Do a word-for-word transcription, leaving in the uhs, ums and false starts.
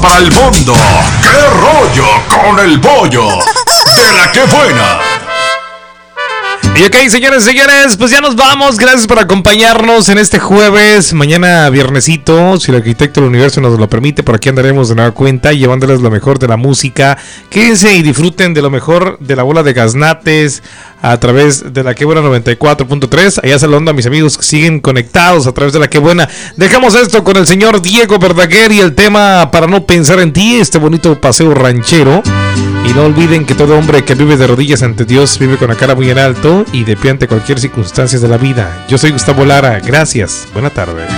para el mundo. ¡Qué rollo con el pollo! ¡De la que buena! Y ok, señores y señores, pues ya nos vamos. Gracias por acompañarnos en este jueves. Mañana viernesito, si el arquitecto del universo nos lo permite, por aquí andaremos de nueva cuenta llevándoles lo mejor de la música. Quédense y disfruten de lo mejor de la bola de gaznates a través de la Que Buena noventa y cuatro punto tres. Allá saludando a mis amigos que siguen conectados a través de la Que Buena. Dejamos esto con el señor Diego Verdaguer y el tema Para No Pensar en Ti, este bonito paseo ranchero. Y no olviden que todo hombre que vive de rodillas ante Dios vive con la cara muy en alto y de pie ante cualquier circunstancia de la vida. Yo soy Gustavo Lara, gracias, buena tarde.